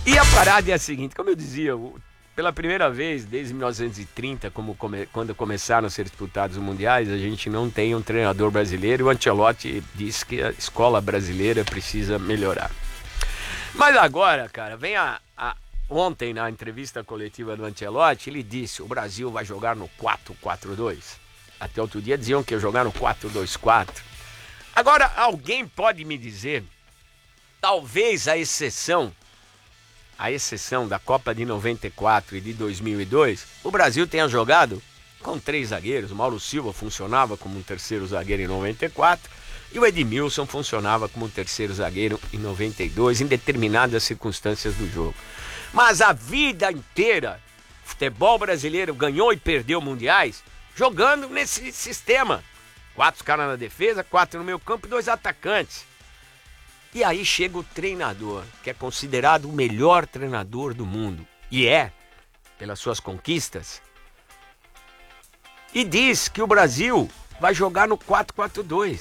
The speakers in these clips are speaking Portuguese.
E a parada é a seguinte, como eu dizia, pela primeira vez desde 1930, quando começaram a ser disputados os mundiais, a gente não tem um treinador brasileiro e o Ancelotti disse que a escola brasileira precisa melhorar. Mas agora, cara, ontem na entrevista coletiva do Ancelotti, ele disse, o Brasil vai jogar no 4-4-2. Até outro dia diziam que ia jogar no 4-2-4. Agora, alguém pode me dizer, talvez a exceção da Copa de 94 e de 2002, o Brasil tenha jogado com 3 zagueiros. O Mauro Silva funcionava como um terceiro zagueiro em 94 e o Edmilson funcionava como um terceiro zagueiro em 92, em determinadas circunstâncias do jogo. Mas a vida inteira, o futebol brasileiro ganhou e perdeu mundiais jogando nesse sistema. 4 caras na defesa, 4 no meio campo e 2 atacantes. E aí chega o treinador, que é considerado o melhor treinador do mundo, e pelas suas conquistas, e diz que o Brasil vai jogar no 4-4-2.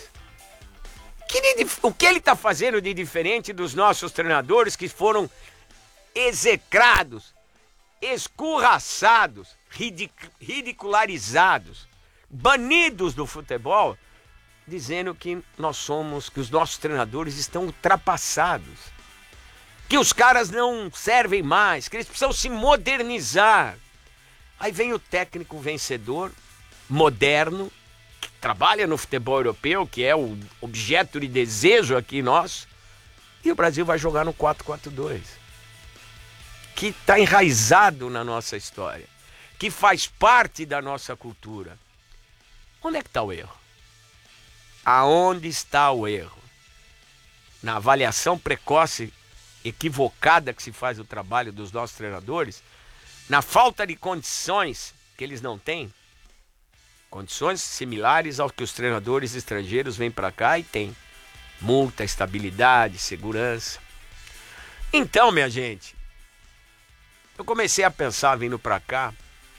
O que ele está fazendo de diferente dos nossos treinadores que foram execrados, escurraçados, ridicularizados, banidos do futebol, dizendo que os nossos treinadores estão ultrapassados, que os caras não servem mais, que eles precisam se modernizar. Aí vem o técnico vencedor, moderno, que trabalha no futebol europeu, que é o objeto de desejo aqui nosso, e o Brasil vai jogar no 4-4-2, que está enraizado na nossa história, que faz parte da nossa cultura. Onde é que está o erro? Aonde está o erro? Na avaliação precoce, equivocada que se faz o trabalho dos nossos treinadores? Na falta de condições que eles não têm? Condições similares ao que os treinadores estrangeiros vêm para cá e têm. Multa, estabilidade, segurança. Então, minha gente, eu comecei a pensar vindo para cá,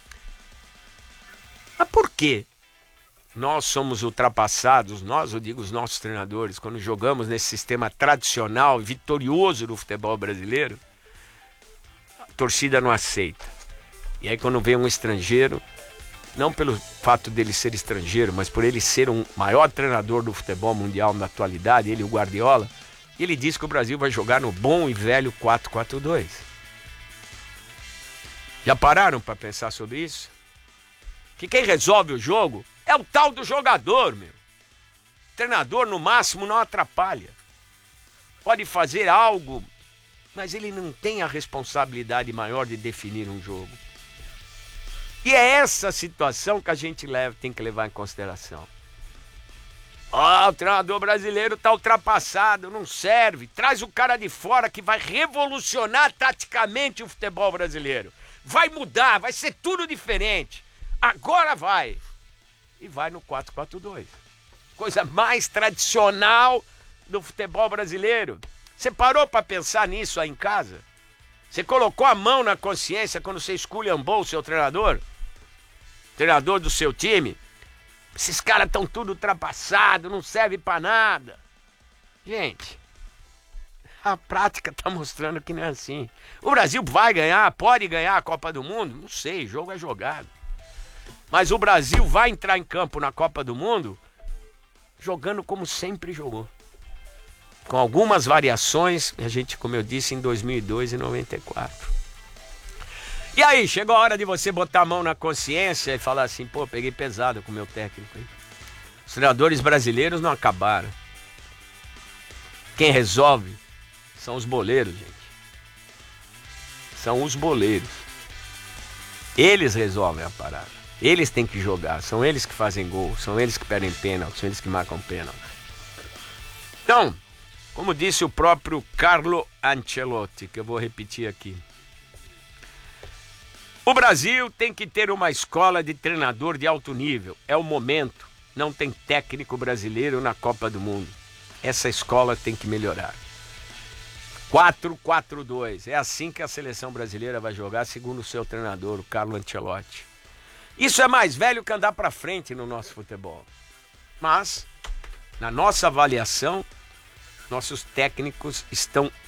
mas por quê? Nós somos ultrapassados, eu digo os nossos treinadores, quando jogamos nesse sistema tradicional e vitorioso do futebol brasileiro, a torcida não aceita. E aí quando vem um estrangeiro, não pelo fato dele ser estrangeiro, mas por ele ser um maior treinador do futebol mundial na atualidade, ele, o Guardiola, ele diz que o Brasil vai jogar no bom e velho 4-4-2. Já pararam para pensar sobre isso? Que quem resolve o jogo é o tal do jogador, meu. O treinador, no máximo, não atrapalha. Pode fazer algo, mas ele não tem a responsabilidade maior de definir um jogo. E é essa situação que a gente tem que levar em consideração. O treinador brasileiro está ultrapassado, não serve. Traz o cara de fora que vai revolucionar taticamente o futebol brasileiro. Vai mudar, vai ser tudo diferente. Agora vai. E vai no 4-4-2. Coisa mais tradicional do futebol brasileiro. Você parou para pensar nisso aí em casa? Você colocou a mão na consciência quando você esculhambou o seu treinador? Treinador do seu time? Esses caras estão tudo ultrapassados, não serve para nada. Gente, a prática está mostrando que não é assim. O Brasil vai ganhar, pode ganhar a Copa do Mundo? Não sei, jogo é jogado. Mas o Brasil vai entrar em campo na Copa do Mundo jogando como sempre jogou. Com algumas variações, a gente, como eu disse, em 2002 e 94. E aí, chegou a hora de você botar a mão na consciência e falar assim, pô, peguei pesado com o meu técnico aí. Os treinadores brasileiros não acabaram. Quem resolve são os boleiros, gente. São os boleiros. Eles resolvem a parada. Eles têm que jogar, são eles que fazem gol, são eles que perdem pênalti, são eles que marcam pênalti. Então, como disse o próprio Carlo Ancelotti, que eu vou repetir aqui, o Brasil tem que ter uma escola de treinador de alto nível. É o momento. Não tem técnico brasileiro na Copa do Mundo. Essa escola tem que melhorar. 4-4-2. É assim que a seleção brasileira vai jogar, segundo o seu treinador, o Carlo Ancelotti. Isso é mais velho que andar para frente no nosso futebol. Mas, na nossa avaliação, nossos técnicos estão